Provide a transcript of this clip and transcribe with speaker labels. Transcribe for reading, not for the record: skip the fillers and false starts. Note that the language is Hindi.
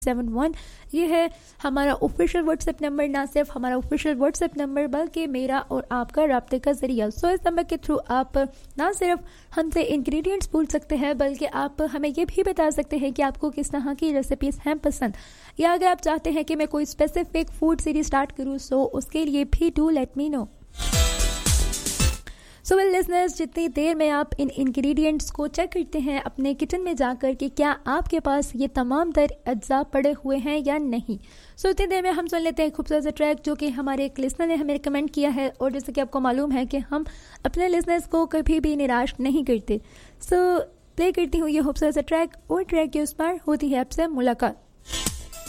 Speaker 1: 71। ये है हमारा ऑफिशियल व्हाट्सएप नंबर, ना सिर्फ हमारा ऑफिशियल व्हाट्सएप नंबर बल्कि मेरा और आपका राब्ते का जरिया। सो इस नंबर के थ्रू आप ना सिर्फ हमसे इंग्रेडिएंट्स पूछ सकते हैं बल्कि आप हमें ये भी बता सकते हैं कि आपको किस तरह की रेसिपीज हैं पसंद, या अगर आप चाहते हैं कि मैं कोई स्पेसिफिक फूड सीरीज स्टार्ट करूँ सो उसके लिए भी do let me know. So well listeners, जितनी देर में आप इन इंग्रेडिएंट्स को चेक करते हैं अपने किचन में जाकर कि क्या आपके पास ये तमाम तर अज्जा पड़े हुए हैं या नहीं, सो इतनी देर में हम सुन लेते हैं खूबसूरत सा ट्रैक जो कि हमारे एक लिसनर ने हमें रिकमेंड किया है। और जैसे कि आपको मालूम है कि हम अपने लिसनर्स को कभी भी निराश नहीं करते। सो प्ले करती हूँ ये खूबसूरत सा ट्रैक, और ट्रैक के उस पर होती है आपसे मुलाकात।